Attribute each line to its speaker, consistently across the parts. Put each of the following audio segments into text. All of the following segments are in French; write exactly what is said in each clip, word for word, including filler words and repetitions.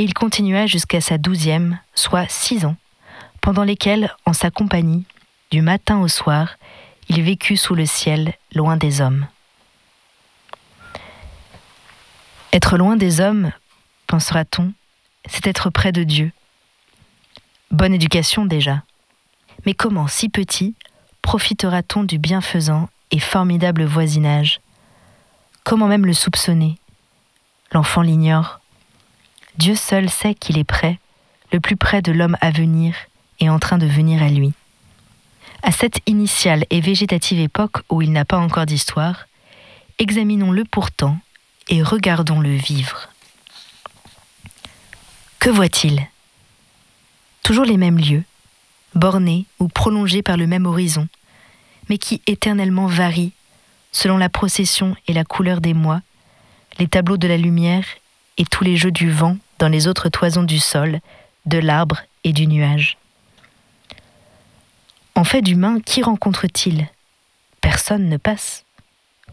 Speaker 1: Et il continua jusqu'à sa douzième, soit six ans, pendant lesquels, en sa compagnie, du matin au soir, il vécut sous le ciel, loin des hommes. Être loin des hommes, pensera-t-on, c'est être près de Dieu. Bonne éducation déjà. Mais comment, si petit, profitera-t-on du bienfaisant et formidable voisinage ? Comment même le soupçonner ? L'enfant l'ignore. Dieu seul sait qu'il est près, le plus près de l'homme à venir et en train de venir à lui. À cette initiale et végétative époque où il n'a pas encore d'histoire, examinons-le pourtant et regardons-le vivre. Que voit-il ? Toujours les mêmes lieux, bornés ou prolongés par le même horizon, mais qui éternellement varient selon la procession et la couleur des mois, les tableaux de la lumière et tous les jeux du vent dans les autres toisons du sol, de l'arbre et du nuage. En fait d'humain, qui rencontre-t-il ? Personne ne passe. Qu'entend-il ?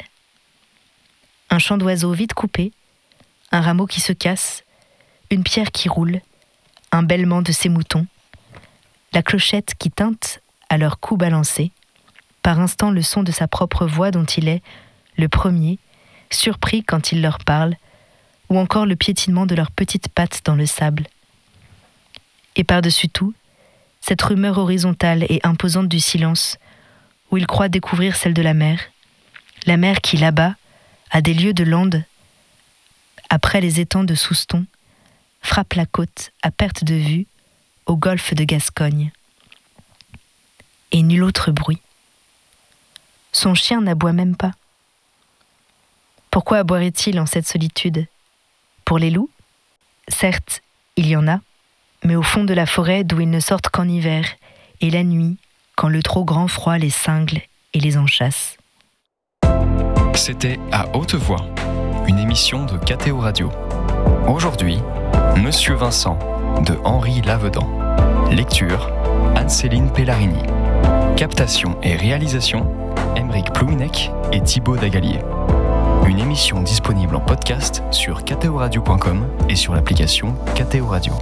Speaker 1: Un chant d'oiseau vite coupé, un rameau qui se casse, une pierre qui roule, un bêlement de ses moutons, la clochette qui tinte à leur cou balancé, par instant le son de sa propre voix dont il est, le premier, surpris quand il leur parle, ou encore le piétinement de leurs petites pattes dans le sable. Et par-dessus tout, cette rumeur horizontale et imposante du silence, où il croit découvrir celle de la mer, la mer qui, là-bas, à des lieues de lande, après les étangs de Souston, frappe la côte à perte de vue, au golfe de Gascogne. Et nul autre bruit. Son chien n'aboie même pas. Pourquoi aboierait-il en cette solitude ? Pour les loups ? Certes, il y en a, mais au fond de la forêt d'où ils ne sortent qu'en hiver, et la nuit, quand le trop grand froid les cingle et les enchâsse.
Speaker 2: C'était À Haute Voix, une émission de K T O Radio. Aujourd'hui, Monsieur Vincent, de Henri Lavedan. Lecture, Anne-Céline Pellarini. Captation et réalisation, Aymeric Plouinec et Thibaut Dagalier. Une émission disponible en podcast sur k t o radio point com et sur l'application K T O Radio.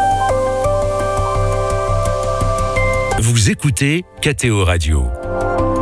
Speaker 3: Vous écoutez K T O Radio.